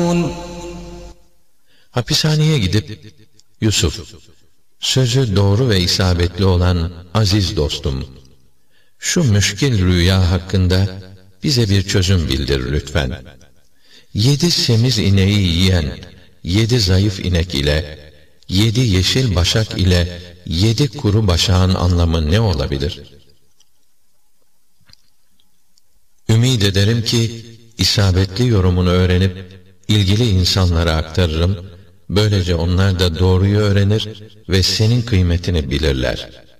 Hapishaneye gidip, Yusuf, sözü doğru ve isabetli olan aziz dostum, şu müşkil rüya hakkında bize bir çözüm bildir lütfen. 7 semiz ineği yiyen 7 zayıf inek ile 7 yeşil başak ile 7 kuru başağın anlamı ne olabilir? Ümid ederim ki isabetli yorumunu öğrenip ilgili insanlara aktarırım. Böylece onlar da doğruyu öğrenir ve senin kıymetini bilirler.